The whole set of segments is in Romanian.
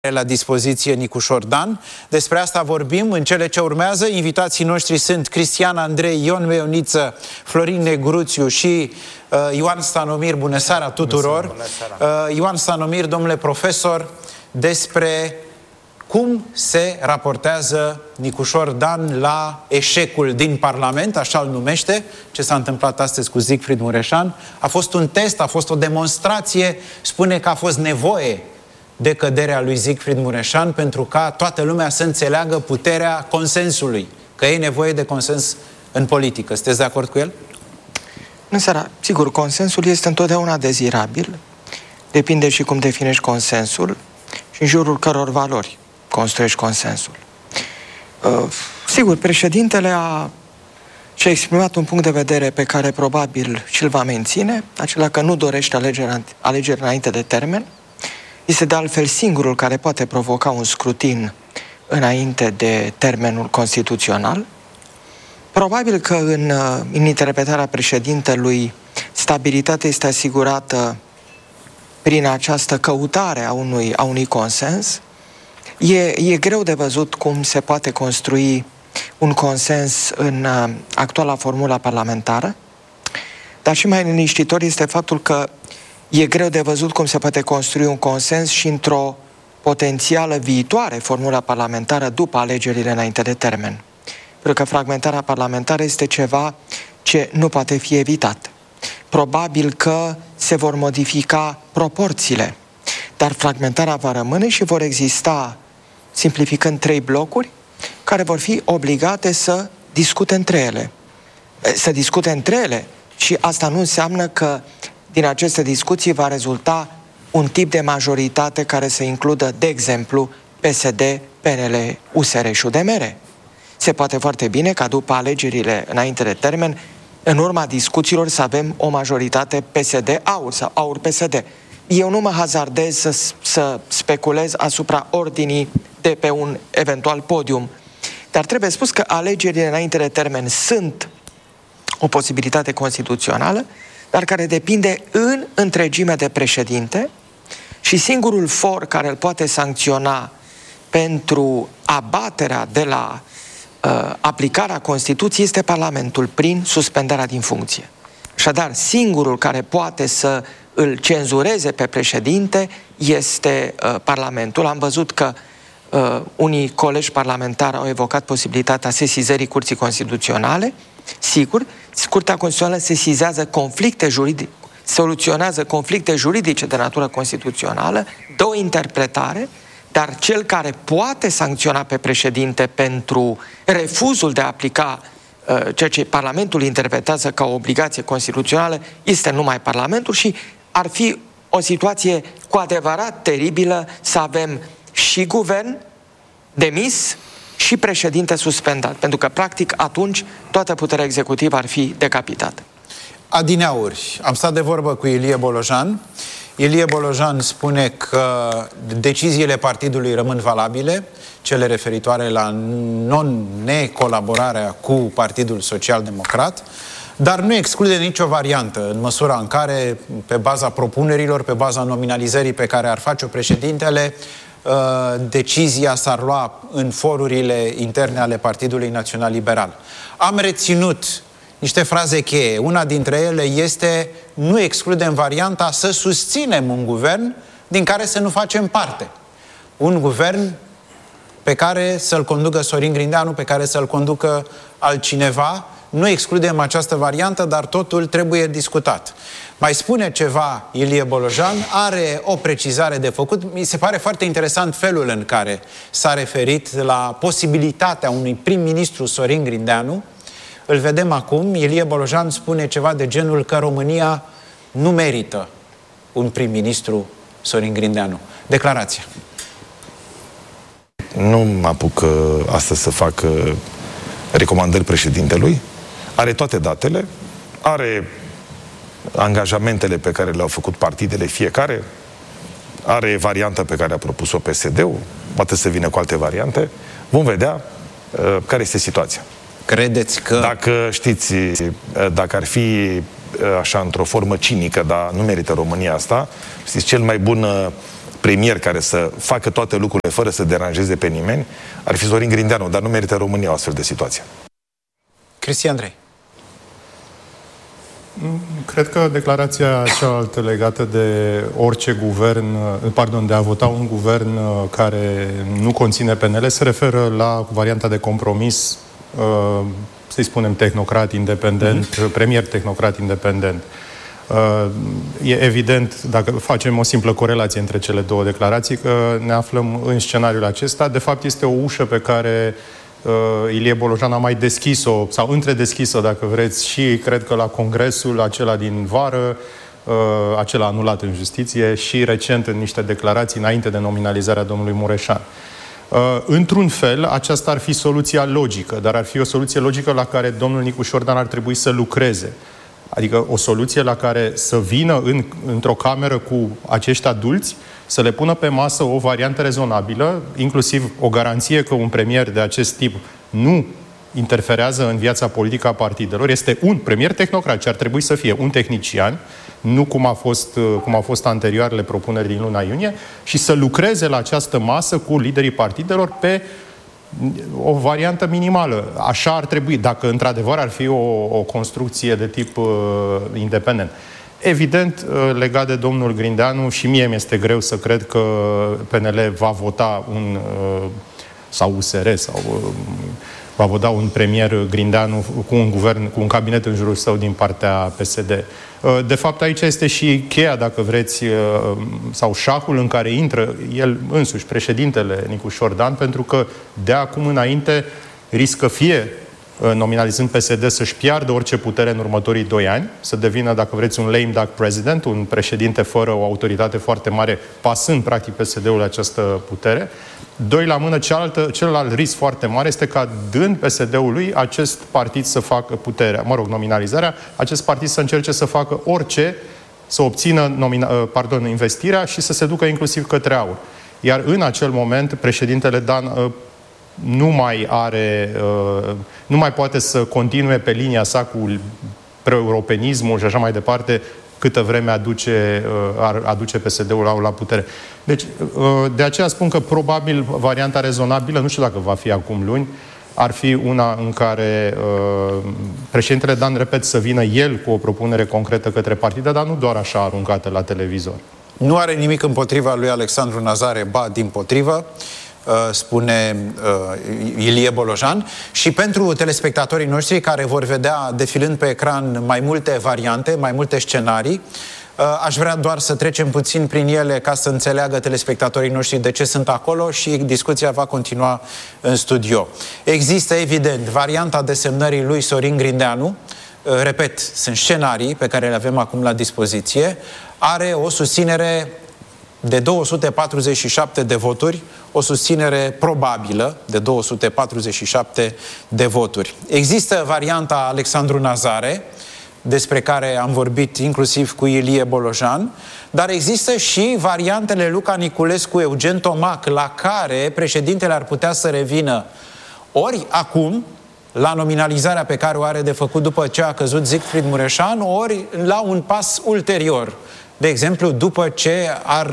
la dispoziție Nicușor Dan. Despre asta vorbim în cele ce urmează. Invitații noștri sunt Cristian Andrei, Ion Meioniță, Florin Negruțiu și Ioan Stanomir. Bună seara tuturor! Bună seara. Ioan Stanomir, domnule profesor, despre cum se raportează Nicușor Dan la eșecul din Parlament, așa îl numește, ce s-a întâmplat astăzi cu Siegfried Mureșan. A fost un test, a fost o demonstrație, spune că a fost nevoie de căderea lui Siegfried Mureșan pentru ca toată lumea să înțeleagă puterea consensului, că e nevoie de consens în politică. Sunteți de acord cu el? În seara, sigur, consensul este întotdeauna dezirabil, depinde și cum definești consensul și în jurul căror valori construiești consensul. Sigur, președintele și-a exprimat un punct de vedere pe care probabil și-l va menține, acela că nu dorește alegeri înainte de termen. Este de altfel singurul care poate provoca un scrutin înainte de termenul constituțional. Probabil că în interpretarea președintelui stabilitatea este asigurată prin această căutare a unui consens. E greu de văzut cum se poate construi un consens în actuala formulă parlamentară, dar și mai liniștitor este faptul că e greu de văzut cum se poate construi un consens și într-o potențială viitoare formulă parlamentară după alegerile înainte de termen. Pentru că fragmentarea parlamentară este ceva ce nu poate fi evitat. Probabil că se vor modifica proporțiile, dar fragmentarea va rămâne și vor exista, simplificând, 3 blocuri care vor fi obligate să discute între ele. Să discute între ele și asta nu înseamnă că din aceste discuții va rezulta un tip de majoritate care să includă, de exemplu, PSD, PNL, USR și UDMR. Se poate foarte bine ca după alegerile înainte de termen, în urma discuțiilor să avem o majoritate PSD-AUR sau AUR-PSD. Eu nu mă hazardez să speculez asupra ordinii de pe un eventual podium, dar trebuie spus că alegerile înainte de termen sunt o posibilitate constituțională, dar care depinde în întregime de președinte și singurul for care îl poate sancționa pentru abaterea de la aplicarea Constituției este Parlamentul prin suspendarea din funcție. Așadar, singurul care poate să îl cenzureze pe președinte este Parlamentul. Am văzut că unii colegi parlamentari au evocat posibilitatea sesizării Curții Constituționale. Sigur, Curtea Constituțională sesizează conflicte juridice, soluționează conflicte juridice de natură constituțională, dă o interpretare, dar cel care poate sancționa pe președinte pentru refuzul de a aplica ceea ce Parlamentul interpretează ca o obligație constituțională este numai Parlamentul și ar fi o situație cu adevărat teribilă să avem și guvern demis și președinte suspendat, pentru că, practic, atunci toată puterea executivă ar fi decapitată. Adineauri, am stat de vorbă cu Ilie Bolojan. Ilie Bolojan spune că deciziile partidului rămân valabile, cele referitoare la necolaborarea cu Partidul Social-Democrat, dar nu exclude nicio variantă în măsura în care, pe baza propunerilor, pe baza nominalizării pe care ar face-o președintele, decizia s-ar lua în forurile interne ale Partidului Național Liberal. Am reținut niște fraze cheie. Una dintre ele este: nu excludem varianta să susținem un guvern din care să nu facem parte. Un guvern pe care să-l conducă Sorin Grindeanu, pe care să-l conducă altcineva. Nu excludem această variantă, dar totul trebuie discutat. Mai spune ceva Ilie Bolojan, are o precizare de făcut. Mi se pare foarte interesant felul în care s-a referit la posibilitatea unui prim-ministru Sorin Grindeanu. Îl vedem acum. Ilie Bolojan spune ceva de genul că România nu merită un prim-ministru Sorin Grindeanu. Declarația. Nu mă apuc astăzi să fac recomandări președintelui. Are toate datele, are angajamentele pe care le-au făcut partidele fiecare, are varianta pe care a propus-o PSD-ul, poate să vină cu alte variante. Vom vedea care este situația. Credeți că... Dacă știți, dacă ar fi așa într-o formă cinică, dar nu merită România asta, știți, cel mai bun premier care să facă toate lucrurile fără să deranjeze pe nimeni, ar fi Sorin Grindeanu, dar nu merită România o astfel de situație. Cristi Andrei. Cred că declarația cealaltă legată de orice guvern, de a vota un guvern care nu conține PNL, se referă la varianta de compromis, să-i spunem tehnocrat independent, premier tehnocrat independent. E evident, dacă facem o simplă corelație între cele două declarații, că ne aflăm în scenariul acesta. De fapt, este o ușă pe care Ilie Bolojan a mai deschis-o, sau întredeschis-o, dacă vreți, și cred că la congresul acela din vară, acela anulat în justiție, și recent în niște declarații înainte de nominalizarea domnului Mureșan. Într-un fel, aceasta ar fi soluția logică, dar ar fi o soluție logică la care domnul Nicu Șordan ar trebui să lucreze. Adică o soluție la care să vină într-o cameră cu acești adulți, să le pună pe masă o variantă rezonabilă, inclusiv o garanție că un premier de acest tip nu interferează în viața politică a partidelor. Este un premier tehnocrat, ce ar trebui să fie un tehnician, nu cum au fost anterioarele propuneri din luna iunie, și să lucreze la această masă cu liderii partidelor pe o variantă minimală. Așa ar trebui, dacă într-adevăr ar fi o construcție de tip independent. Evident, legat de domnul Grindeanu, și mie mi-este greu să cred că PNL va vota sau USR, va vota un premier Grindeanu cu un guvern, cu un cabinet în jurul său din partea PSD. De fapt, aici este și cheia, dacă vreți, sau șahul în care intră el însuși, președintele Nicu Șordan, pentru că de acum înainte riscă fie nominalizând PSD să-și piardă orice putere în următorii 2 ani, să devină, dacă vreți, un lame duck president, un președinte fără o autoritate foarte mare, pasând, practic, PSD-ul această putere. 2 la mână, celălalt risc foarte mare este ca, dând PSD-ului, acest partid să facă puterea, nominalizarea, acest partid să încerce să facă orice, să obțină investirea și să se ducă inclusiv către aur. Iar în acel moment, președintele Dan nu mai poate să continue pe linia sa cu pro-europenismul și așa mai departe, câtă vreme aduce PSD-ul la putere. Deci, de aceea spun că probabil varianta rezonabilă, nu știu dacă va fi acum luni, ar fi una în care președintele Dan, repet, să vină el cu o propunere concretă către partide, dar nu doar așa aruncată la televizor. Nu are nimic împotriva lui Alexandru Nazare, ba dimpotrivă, spune Ilie Bolojan. Și pentru telespectatorii noștri care vor vedea defilând pe ecran mai multe variante, mai multe scenarii, aș vrea doar să trecem puțin prin ele ca să înțeleagă telespectatorii noștri de ce sunt acolo și discuția va continua în studio. Există, evident, varianta desemnării lui Sorin Grindeanu. Repet, sunt scenarii pe care le avem acum la dispoziție. Are o susținere de 247 de voturi, o susținere probabilă de 247 de voturi. Există varianta Alexandru Nazare, despre care am vorbit inclusiv cu Ilie Bolojan, dar există și variantele Luca Niculescu, Eugen Tomac, la care președintele ar putea să revină ori acum, la nominalizarea pe care o are de făcut după ce a căzut Siegfried Mureșan, ori la un pas ulterior. De exemplu, după ce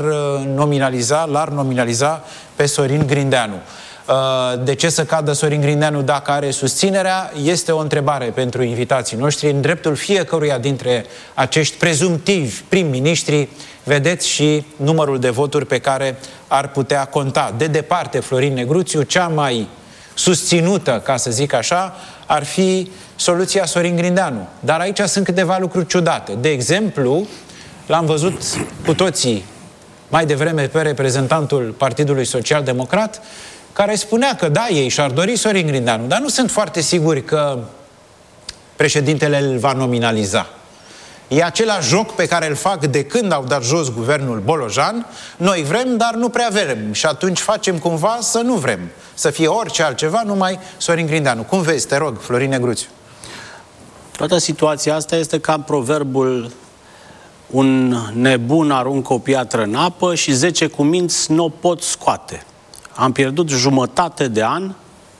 l-ar nominaliza pe Sorin Grindeanu. De ce să cadă Sorin Grindeanu dacă are susținerea? Este o întrebare pentru invitații noștri. În dreptul fiecăruia dintre acești prezumtivi prim-ministri, vedeți și numărul de voturi pe care ar putea conta. De departe, Florin Negruțiu, cea mai susținută, ca să zic așa, ar fi soluția Sorin Grindeanu. Dar aici sunt câteva lucruri ciudate. De exemplu, l-am văzut cu toții mai devreme pe reprezentantul Partidului Social Democrat, care spunea că da, ei și-ar dori Sorin Grindeanu, dar nu sunt foarte siguri că președintele îl va nominaliza. E același joc pe care îl fac de când au dat jos guvernul Bolojan. Noi vrem, dar nu prea vrem. Și atunci facem cumva să nu vrem. Să fie orice altceva, numai Sorin Grindeanu. Cum vezi, te rog, Florin Negruțiu? Toată situația asta este ca proverbul: un nebun aruncă o piatră în apă și 10 cuminți nu o pot scoate. Am pierdut jumătate de an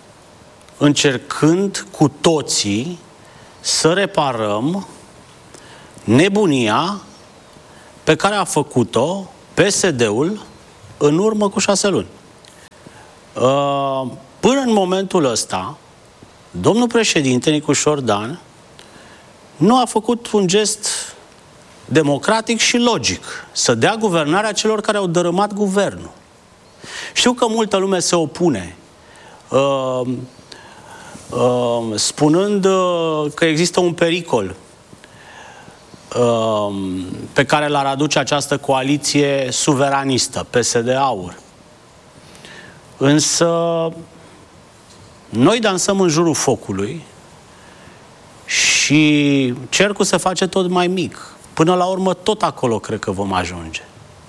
încercând cu toții să reparăm nebunia pe care a făcut-o PSD-ul în urmă cu 6 luni. Până în momentul ăsta, domnul președinte Nicușor Dan nu a făcut un gest democratic și logic, să dea guvernarea celor care au dărâmat guvernul. Știu că multă lume se opune, spunând că există un pericol pe care l-ar aduce această coaliție suveranistă, PSD-AUR. Însă noi dansăm în jurul focului și cercul se face tot mai mic. Până la urmă, tot acolo cred că vom ajunge.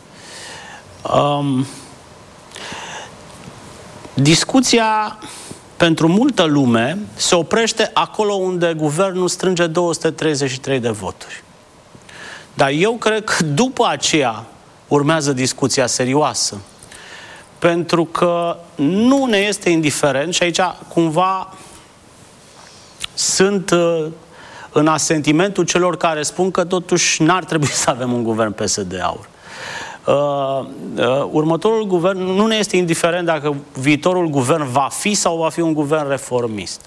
Discuția pentru multă lume se oprește acolo unde guvernul strânge 233 de voturi. Dar eu cred că după aceea urmează discuția serioasă. Pentru că nu ne este indiferent, și aici cumva sunt în asentimentul celor care spun că totuși n-ar trebui să avem un guvern PSD-AUR. Următorul guvern nu ne este indiferent dacă viitorul guvern va fi sau va fi un guvern reformist.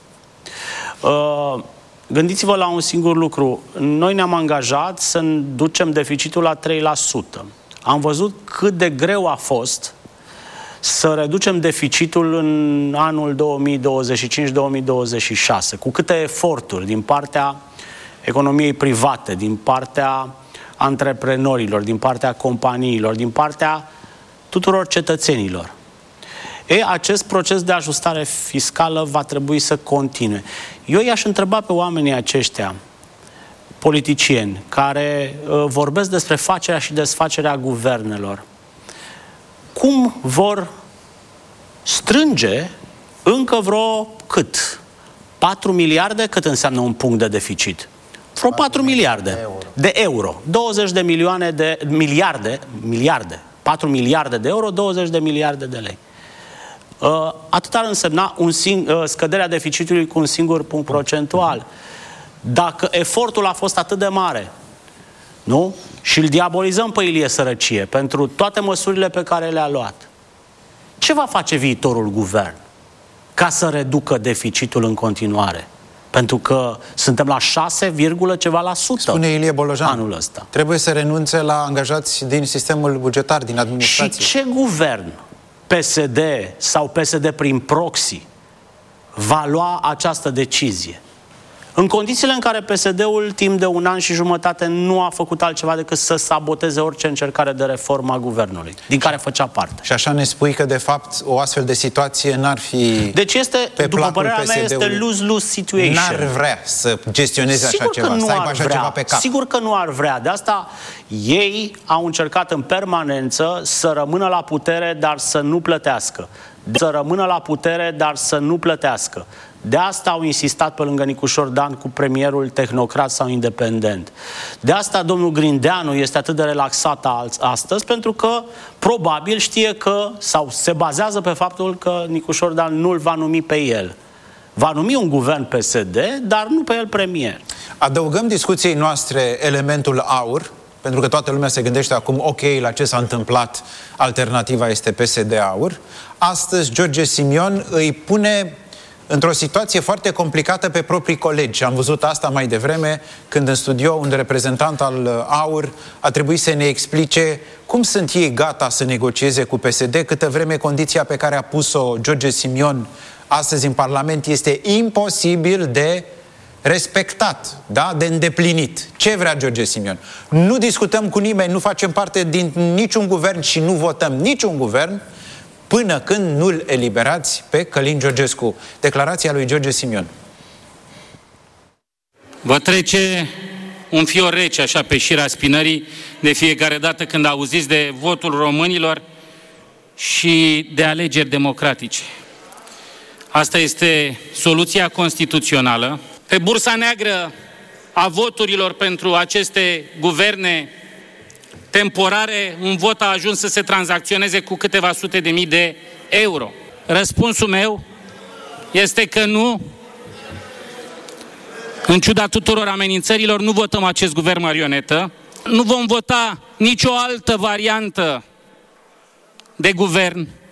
Gândiți-vă la un singur lucru. Noi ne-am angajat să ducem deficitul la 3%. Am văzut cât de greu a fost să reducem deficitul în anul 2025-2026, cu câte eforturi din partea economiei private, din partea antreprenorilor, din partea companiilor, din partea tuturor cetățenilor. Acest proces de ajustare fiscală va trebui să continue. Eu i-aș întreba pe oamenii aceștia, politicieni, care vorbesc despre facerea și desfacerea guvernelor, cum vor strânge încă vreo cât? 4 miliarde? Cât înseamnă un punct de deficit? Vreo 4 miliarde de euro. 20 de milioane de miliarde. 4 miliarde de euro, 20 de miliarde de lei. Atât ar însemna scăderea deficitului cu un singur punct procentual. Dacă efortul a fost atât de mare, nu? Și îl diabolizăm pe Ilie Sărăcie pentru toate măsurile pe care le-a luat, ce va face viitorul guvern ca să reducă deficitul în continuare? Pentru că suntem la 6, ceva la sută. Spune Ilie Bolojan, anul ăsta. Trebuie să renunțe la angajați din sistemul bugetar, din administrație. Și ce guvern, PSD sau PSD prin proxy, va lua această decizie? În condițiile în care PSD-ul timp de 1 an și jumătate nu a făcut altceva decât să saboteze orice încercare de reformă a guvernului, din care făcea parte. Și așa ne spui că, de fapt, o astfel de situație n-ar fi... Deci este, după părerea mea, este lose-lose situation. N-ar vrea să gestioneze așa ceva, să aibă așa ceva pe cap. Sigur că nu ar vrea. De asta ei au încercat în permanență să rămână la putere, dar să nu plătească. De asta au insistat pe lângă Nicușor Dan cu premierul tehnocrat sau independent. De asta domnul Grindeanu este atât de relaxat astăzi, pentru că probabil știe că, sau se bazează pe faptul că Nicușor Dan nu-l va numi pe el. Va numi un guvern PSD, dar nu pe el premier. Adăugăm discuției noastre elementul aur, pentru că toată lumea se gândește acum, ok, la ce s-a întâmplat, alternativa este PSD-AUR. Astăzi George Simion îi pune într-o situație foarte complicată pe proprii colegi. Am văzut asta mai devreme, când în studio un reprezentant al AUR a trebuit să ne explice cum sunt ei gata să negocieze cu PSD, câtă vreme condiția pe care a pus-o George Simion astăzi în Parlament este imposibil de respectat, da? De îndeplinit. Ce vrea George Simion? Nu discutăm cu nimeni, nu facem parte din niciun guvern și nu votăm niciun guvern până când nu-l eliberați pe Călin Georgescu. Declarația lui George Simion. Vă trece un fior rece așa pe șira spinării de fiecare dată când auziți de votul românilor și de alegeri democratice. Asta este soluția constituțională. Pe bursa neagră a voturilor pentru aceste guverne temporare, un vot a ajuns să se tranzacționeze cu câteva sute de mii de euro. Răspunsul meu este că nu, în ciuda tuturor amenințărilor, nu votăm acest guvern marionetă, nu vom vota nicio altă variantă de guvern